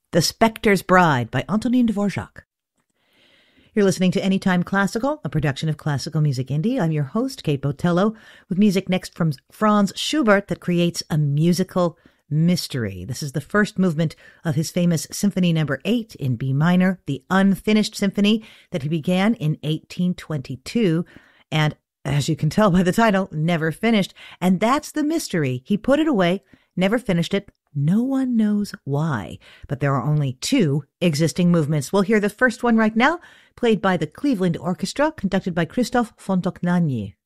The Spectre's Bride by Antonin Dvorak. You're listening to Anytime Classical, a production of Classical Music Indie. I'm your host, Kate Botello, with music next from Franz Schubert that creates a musical mystery. This is the first movement of his famous Symphony No. 8 in B minor, the unfinished symphony that he began in 1822, and as you can tell by the title, never finished. And that's the mystery. He put it away, never finished it. No one knows why, but there are only two existing movements. We'll hear the first one right now, played by the Cleveland Orchestra, conducted by Christoph Fontognagni.